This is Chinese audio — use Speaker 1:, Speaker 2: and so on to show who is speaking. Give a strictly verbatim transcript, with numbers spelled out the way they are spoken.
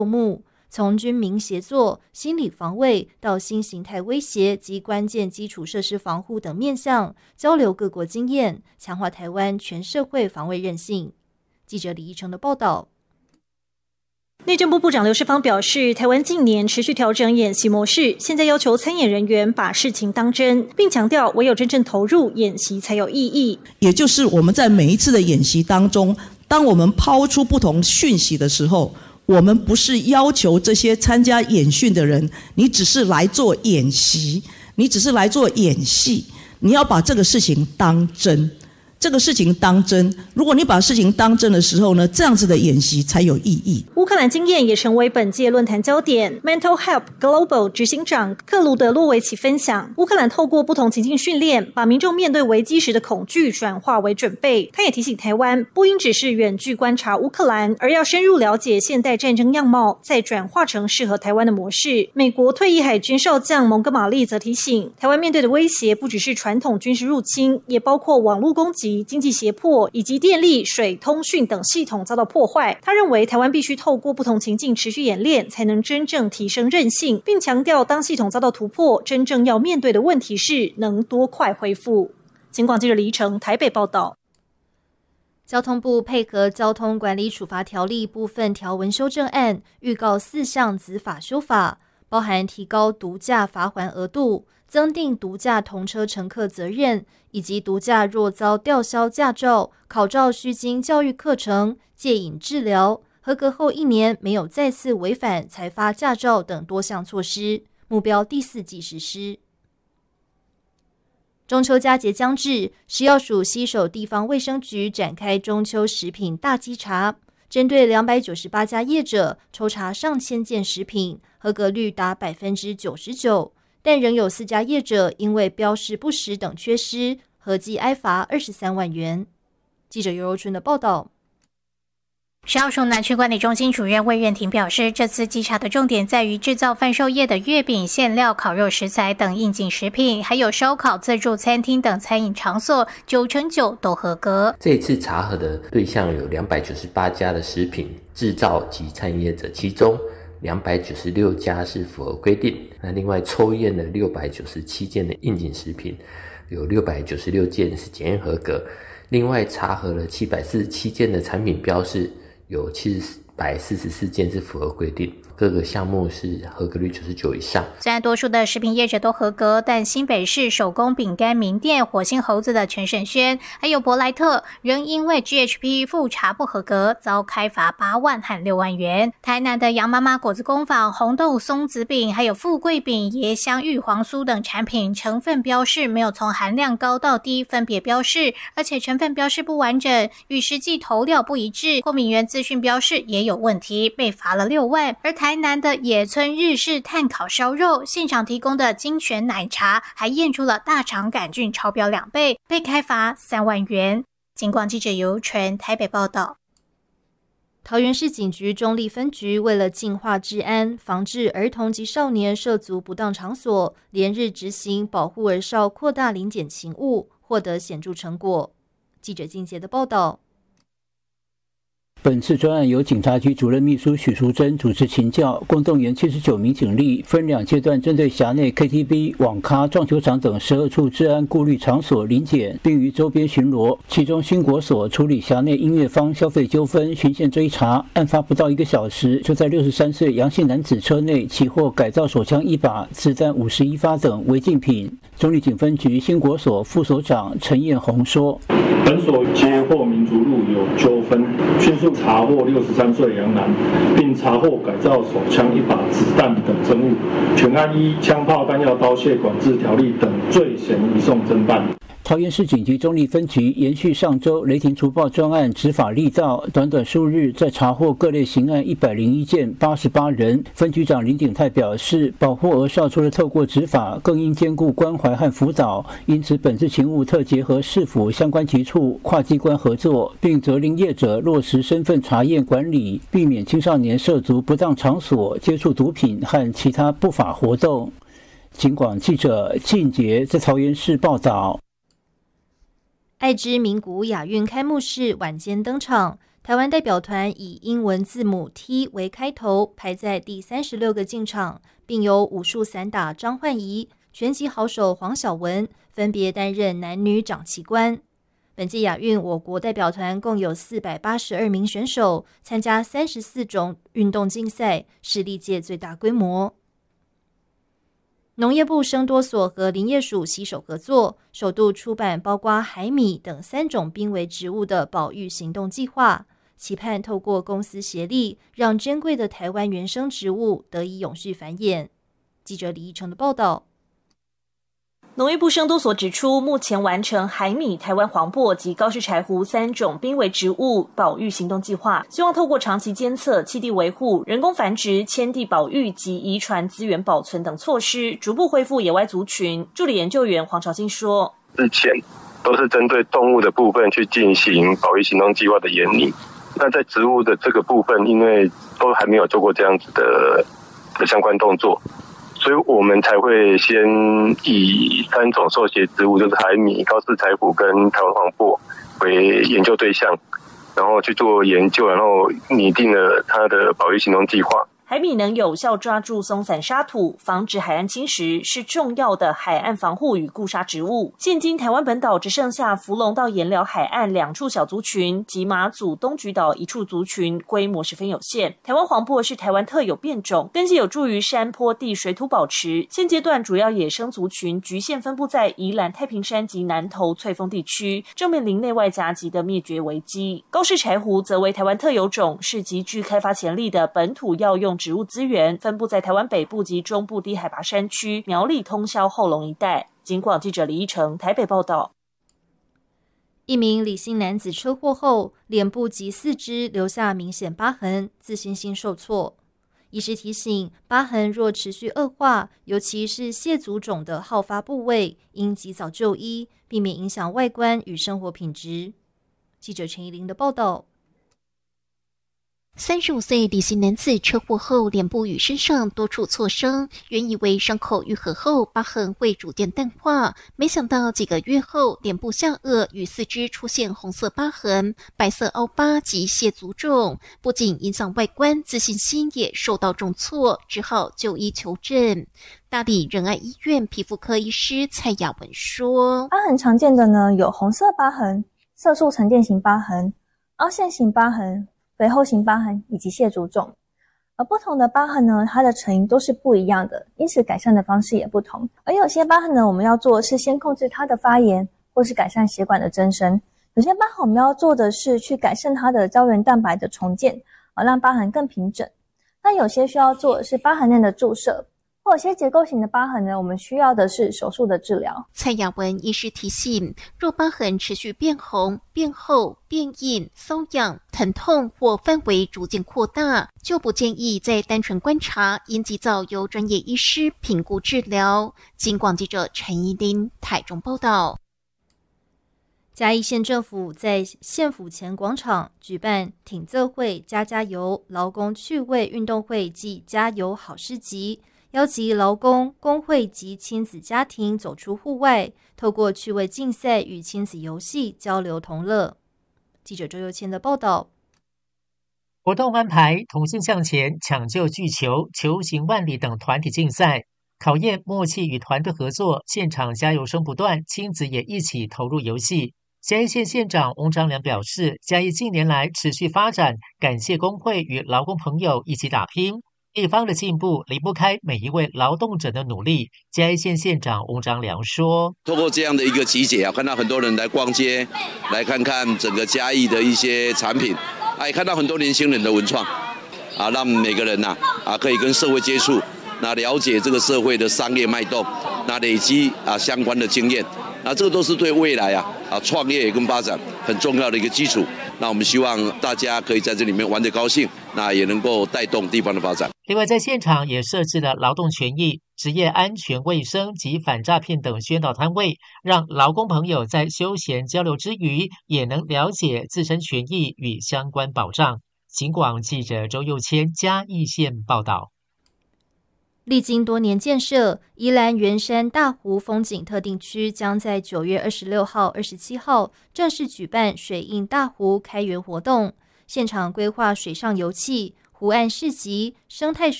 Speaker 1: 目，从军民协作、心理防卫到新形态威胁及关键基础设施防护等面向，交流各国经验，强化台湾全社会防卫韧性。记者李义成的报道。
Speaker 2: 内政部部长刘世芳表示，台湾近年持续调整演习模式，现在要求参演人员把事情当真，并强调唯有真正投入演习才有意义。
Speaker 3: 也就是我们在每一次的演习当中，当我们抛出不同讯息的时候，我们不是要求这些参加演训的人，你只是来做演习，你只是来做演戏，你要把这个事情当真。这个事情当真，如果你把事情当真的时候呢，这样子的演习才有意义。
Speaker 2: 乌克兰经验也成为本届论坛焦点。Mental Help Global 执行长克鲁德洛维奇分享，乌克兰透过不同情境训练，把民众面对危机时的恐惧转化为准备。他也提醒台湾，不应只是远距观察乌克兰，而要深入了解现代战争样貌，再转化成适合台湾的模式。美国退役海军少将蒙哥马利则提醒，台湾面对的威胁不只是传统军事入侵，也包括网络攻击、经济胁迫以及电力、水、通讯等系统遭到破坏。他认为台湾必须透过不同情境持续演练，才能真正提升韧性，并强调当系统遭到突破，真正要面对的问题是能多快恢复。警广记者李怡成台北报道。
Speaker 1: 交通部配合交通管理处罚条例部分条文修正案，预告四项子法修法，包含提高毒驾罚锾额度、增订毒驾同车乘客责任，以及毒驾若遭吊销驾照，考照需经教育课程、戒瘾治疗，合格后一年没有再次违反才发驾照等多项措施，目标第四季实施。中秋佳节将至，食药署携手地方卫生局展开中秋食品大稽查，针对两百九十八家业者抽查上千件食品，合格率达 百分之九十九， 但仍有四家业者因为标示不实等缺失，合计挨罚二十三万元。记者尤柔春的报道。
Speaker 4: 食药署南区管理中心主任魏苑婷表示，这次稽查的重点在于制造贩售业的月饼、馅料、烤肉食材等应景食品，还有烧烤、自助餐厅等餐饮场所，九成九都合格。
Speaker 5: 这一次查核的对象有两百九十八家的食品制造及餐饮业者，其中两百九十六家是符合规定，那另外抽验了六百九十七件的应景食品，有六百九十六件是检验合格，另外查核了七百四十七件的产品标示，有七百四十四件是符合规定，各个项目是合格率九十九以上。
Speaker 4: 虽然多数的食品业者都合格，但新北市手工饼干名店火星猴子的全盛轩还有伯莱特仍因为 G H P 复查不合格，遭开罚八万和六万元。台南的杨妈妈果子工坊红豆松子饼还有富贵饼、椰香玉皇酥等产品成分标示没有从含量高到低分别标示，而且成分标示不完整，与实际投料不一致，过敏原资讯标示也有问题，被罚了六万。而台南的野村日式炭烤烧肉现场提供的精选奶茶还验出了大肠杆菌超标两倍，被开罚三万元。警广记者尤纯台北报道。
Speaker 1: 桃园市警局中坜分局为了净化治安，防治儿童及少年涉足不当场所，连日执行保护儿少扩大临检勤务，获得显著成果。记者金杰的报道。
Speaker 6: 本次专案由警察局主任秘书许淑珍主持勤教，共动员七十九名警力，分两阶段针对辖内 K T V、网咖、撞球场等十二处治安顾虑场所临检，并于周边巡逻。其中新国所处理辖内音乐坊消费纠纷，循线追查，案发不到一个小时，就在六十三岁杨姓男子车内起获改造手枪一把、子弹五十一发等违禁品。中坜警分局新国所副所长陈彦宏说：“
Speaker 7: 本所接获民族路有纠纷，迅速查获六十三岁杨男，并查获改造手枪一把、子弹等证物，全案依枪炮弹药刀械管制条例等罪嫌移送侦办。”
Speaker 6: 桃园市警局中坜分局延续上周雷霆除暴专案执法力道，短短数日在查获各类刑案一百零一件，八十八人。分局长林鼎泰表示，保护儿少除了透过执法，更应兼顾关怀和辅导，因此本次勤务特结合市府相关局处跨机关合作，并责令业者落实身份查验管理，避免青少年涉足不当场所接触毒品和其他不法活动。警广记者靳杰在桃园市报道。
Speaker 1: 爱知名古屋亚运开幕式晚间登场， 台湾代表团以英文字母 T 为开头，排在第三十六个进场，并由武术散打张焕仪、拳击好手黄晓雯分别担任男女长旗官。本届亚运，我国代表团共有四百八十二名选手参加三十四种运动竞赛，是历届最大规模。农业部生多所和林业署携手合作，首度出版包括海米等三种濒危植物的保育行动计划，期盼透过公私协力，让珍贵的台湾原生植物得以永续繁衍。记者李义成的报道。
Speaker 2: 农业部生多所指出，目前完成海米、台湾黄柏及高氏柴胡三种濒危植物保育行动计划，希望透过长期监测、栖地维护、人工繁殖、迁地保育及遗传资源保存等措施，逐步恢复野外族群。助理研究员黄朝金说：“
Speaker 8: 之前都是针对动物的部分去进行保育行动计划的研拟，那在植物的这个部分，因为都还没有做过这样子的的相关动作。”所以我们才会先以三种受胁植物，就是海米、高氏柴胡跟台湾黄柏为研究对象，然后去做研究，然后拟定了它的保育行动计划。
Speaker 2: 海米能有效抓住松散沙土，防止海岸侵蚀，是重要的海岸防护与固沙植物。现今台湾本岛只剩下福隆到盐寮海岸两处小族群，及马祖东莒岛一处族群，规模十分有限。台湾黄柏是台湾特有变种，根系有助于山坡地水土保持。现阶段主要野生族群局限分布在宜兰太平山及南投翠峰地区，正面临内外夹击的灭绝危机。高氏柴胡则为台湾特有种，是极具开发潜力的本土药用植物资源，分布在台湾北部及中部低海拔山区、苗栗通霄后龙一带。警广记者李一成台北报道。
Speaker 1: 一名李姓男子车祸后，脸部及四肢留下明显疤痕，自信心受挫。医师提醒，疤痕若持续恶化，尤其是蟹足肿的好发部位，应及早就医，避免影响外观与生活品质。记者陈怡玲的报道。
Speaker 9: 三十五岁李姓男子车祸后，脸部与身上多处挫伤，原以为伤口愈合后疤痕会逐渐淡化，没想到几个月后，脸部下颚与四肢出现红色疤痕、白色凹疤及蟹足肿，不仅影响外观，自信心也受到重挫，只好就医求诊。大理仁爱医院皮肤科医师蔡雅文说：“
Speaker 10: 疤痕常见的呢有红色疤痕、色素沉淀型疤痕、凹陷型疤痕、肥厚型疤痕以及蟹足肿，而不同的疤痕呢，它的成因都是不一样的，因此改善的方式也不同。而有些疤痕呢，我们要做的是先控制它的发炎，或是改善血管的增生；有些疤痕我们要做的是去改善它的胶原蛋白的重建，而让疤痕更平整。那有些需要做的是疤痕内的注射。或有些结构型的疤痕呢，我们需要的是手术的治疗。
Speaker 9: 蔡雅文医师提醒，若疤痕持续变红、变厚、变硬、瘙痒、疼痛或范围逐渐扩大，就不建议再单纯观察，应及早由专业医师评估治疗。警广记者陈怡玲台中报道。
Speaker 1: 嘉义县政府在县府前广场举办挺奏会加加油劳工趣味运动会暨加油好市集，邀集劳工、工会及亲子家庭走出户外，透过趣味竞赛与亲子游戏交流同乐。记者周佑谦的报道。
Speaker 11: 活动安排同心向前、抢救巨球、球行万里等团体竞赛，考验默契与团队合作，现场加油声不断，亲子也一起投入游戏。嘉义县县长翁章良表示，嘉义近年来持续发展，感谢工会与劳工朋友一起打拼，地方的进步离不开每一位劳动者的努力。嘉义县县长翁章良说：“
Speaker 12: 透过这样的一个集结啊，看到很多人来逛街，来看看整个嘉义的一些产品，啊，也看到很多年轻人的文创，啊，让每个人呐啊可以跟社会接触，那了解这个社会的商业脉动，那累积啊相关的经验。”那这个都是对未来啊啊创业跟发展很重要的一个基础。那我们希望大家可以在这里面玩得高兴，那也能够带动地方的发展。
Speaker 11: 另外，在现场也设置了劳动权益、职业安全卫生及反诈骗等宣导摊位，让劳工朋友在休闲交流之余，也能了解自身权益与相关保障。警广记者周佑谦嘉义县报道。
Speaker 1: 历经多年建设，宜兰圆山大湖风景特定区将在九月二十六号、二十七号正式举办水印大湖开园活动。 现场规划水上游憩、湖岸市集、生态水